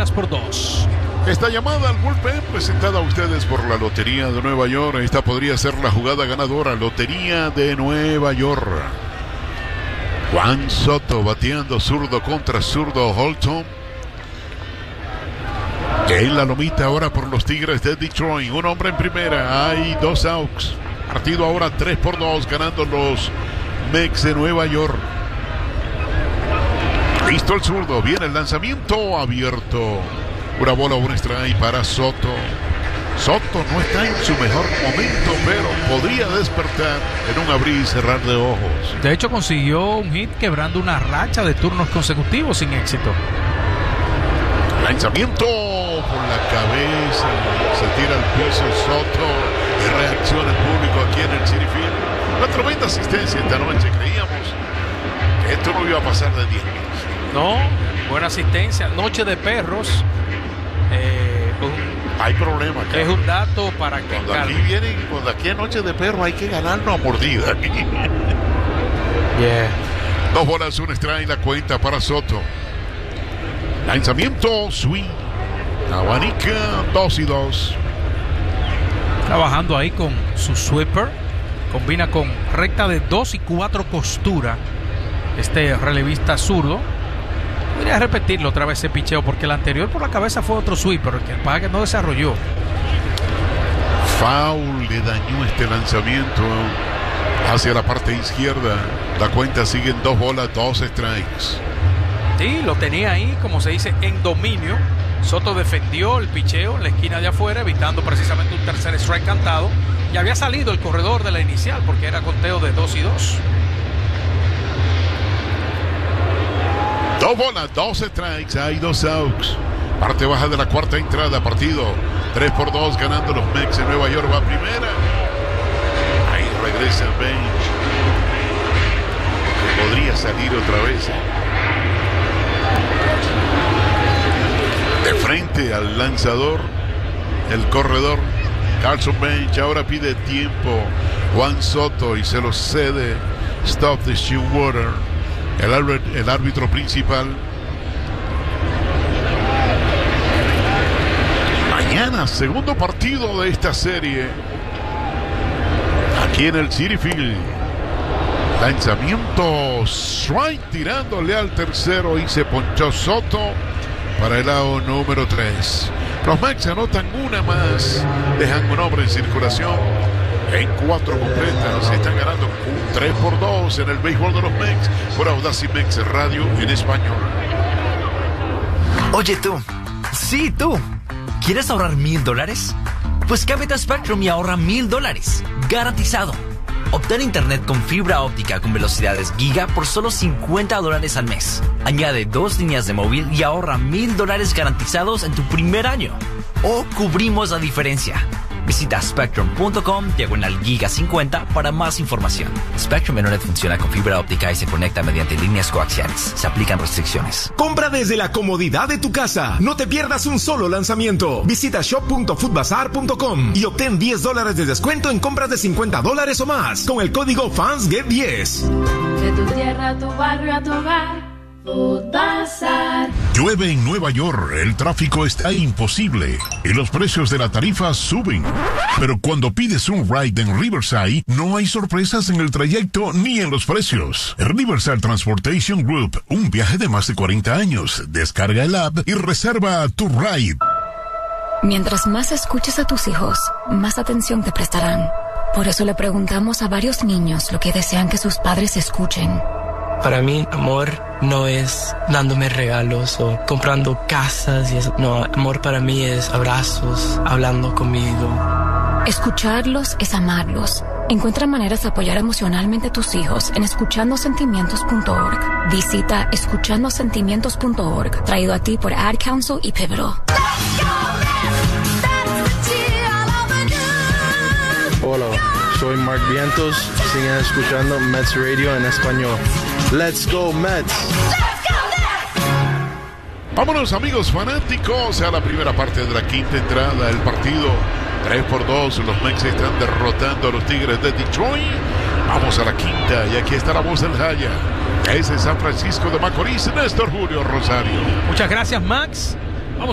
carreras por 2. Esta llamada al bullpen presentada a ustedes por la Lotería de Nueva York. Esta podría ser la jugada ganadora. Lotería de Nueva York. Juan Soto bateando zurdo contra zurdo Holton. En la lomita ahora por los Tigres de Detroit. Un hombre en primera. Hay 2 outs. Partido ahora 3-2 ganando los Mets de Nueva York. Listo el zurdo. Viene el lanzamiento abierto. Una bola, un strike para Soto. Soto no está en su mejor momento, pero podría despertar en un abrir y cerrar de ojos. De hecho, consiguió un hit quebrando una racha de turnos consecutivos sin éxito. Lanzamiento con la cabeza, se tira al piso Soto y reacciona el público aquí en el Citi Field. Una tremenda asistencia esta noche. Creíamos que esto no iba a pasar de 10 minutos. No, buena asistencia. Noche de perros. Hay problema acá. Es un dato para que cuando aquí es noche de perro hay que ganarnos a mordida. Yeah. 2 bolas, un strike, la cuenta para Soto. Lanzamiento, swing. Abanica, 2-2. Trabajando ahí con su sweeper. Combina con recta de 2 y 4 costura. Este relevista zurdo. Podría repetirlo otra vez ese picheo, porque el anterior por la cabeza fue otro sweeper, que el paga no desarrolló. Foul le dañó este lanzamiento hacia la parte izquierda. La cuenta sigue en 2 bolas, 2 strikes. Sí, lo tenía ahí, como se dice, en dominio. Soto defendió el picheo en la esquina de afuera, evitando precisamente un tercer strike cantado. Y había salido el corredor de la inicial, porque era conteo de 2-2. 2 bolas, 2 strikes, hay 2 outs. Parte baja de la cuarta entrada, partido 3-2 ganando los Mets en Nueva York. Va primera. Ahí regresa el bench. Podría salir otra vez. De frente al lanzador, el corredor. Carlson Bench ahora pide tiempo. Juan Soto y se lo cede Stop the Shoewater, el árbitro principal. Mañana, segundo partido de esta serie. Aquí en el Citi Field. Lanzamiento, strike tirándole al tercero y se ponchó Soto para el lado número 3. Los Mets anotan una más, dejan un hombre en circulación en 4 completas. Están ganando 3-2 en el béisbol de los Mets por Audacy Mets Radio en español. Oye tú, sí tú, ¿quieres ahorrar $1,000? Pues cámbiate a Spectrum y ahorra $1,000, garantizado. Obtén internet con fibra óptica con velocidades giga por solo $50 al mes. Añade 2 líneas de móvil y ahorra $1,000 garantizados en tu primer año. O cubrimos la diferencia. Visita spectrum.com/giga50 para más información. Spectrum Internet funciona con fibra óptica y se conecta mediante líneas coaxiales. Se aplican restricciones. Compra desde la comodidad de tu casa. No te pierdas un solo lanzamiento. Visita shop.foodbazar.com y obtén $10 de descuento en compras de $50 o más con el código FANSGET10. De tu tierra a tu barrio a tu hogar. Foodbazar. Llueve en Nueva York, el tráfico está imposible y los precios de la tarifa suben. Pero cuando pides un ride en Riverside, no hay sorpresas en el trayecto ni en los precios. Riverside Transportation Group, un viaje de más de 40 años. Descarga el app y reserva tu ride. Mientras más escuches a tus hijos, más atención te prestarán. Por eso le preguntamos a varios niños lo que desean que sus padres escuchen. Para mí, amor no es dándome regalos o comprando casas y eso. No, amor para mí es abrazos, hablando conmigo. Escucharlos es amarlos. Encuentra maneras de apoyar emocionalmente a tus hijos en escuchandosentimientos.org. Visita escuchandosentimientos.org, traído a ti por Ad Council y Pivotal. Hola, soy Mark Vientos. Siguen escuchando Mets Radio en español. Let's go Mets. Vámonos amigos fanáticos a la primera parte de la quinta entrada del partido. 3-2, los Mets están derrotando a los Tigres de Detroit. Vamos a la quinta y aquí está la voz del Jaya. Es de San Francisco de Macorís, Néstor Julio Rosario. Muchas gracias, Max.